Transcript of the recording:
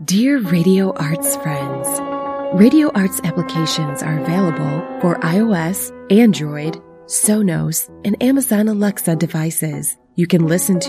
Dear Radio Arts friends, Radio Arts applications are available for iOS, Android, Sonos, and Amazon Alexa devices. You can listen to